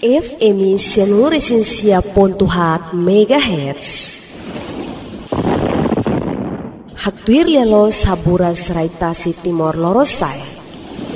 FM Sianuresinsia.hat MHz. Hagtuir yalo saburas raitasi Timor Lorosai.